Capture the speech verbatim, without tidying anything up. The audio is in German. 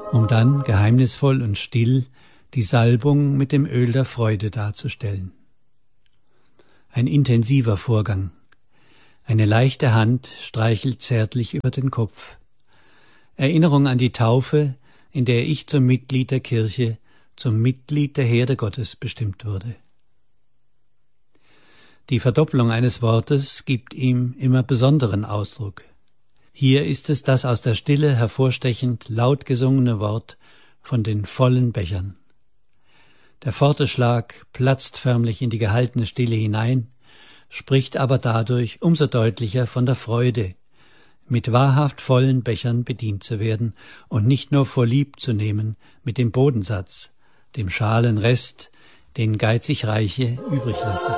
um dann geheimnisvoll und still die Salbung mit dem Öl der Freude darzustellen. Ein intensiver Vorgang. Eine leichte Hand streichelt zärtlich über den Kopf. Erinnerung an die Taufe, in der ich zum Mitglied der Kirche, zum Mitglied der Herde Gottes bestimmt wurde. Die Verdoppelung eines Wortes gibt ihm immer besonderen Ausdruck. Hier ist es das aus der Stille hervorstechend laut gesungene Wort von den vollen Bechern. Der forte Schlag platzt förmlich in die gehaltene Stille hinein, spricht aber dadurch umso deutlicher von der Freude, mit wahrhaft vollen Bechern bedient zu werden und nicht nur vorlieb zu nehmen mit dem Bodensatz, dem schalen Rest, den geizig Reiche übrig lassen.